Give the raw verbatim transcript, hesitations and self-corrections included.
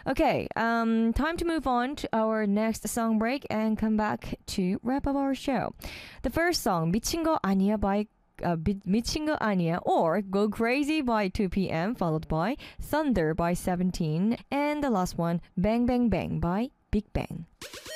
Okay, um, time to move on to our next song break and come back to wrap up our show. The first song, 미친 거 아니야 by uh, 미, 미친 거 아니야 or Go Crazy by two p m, followed by Thunder by seventeen, and the last one, Bang Bang Bang by Big Bang.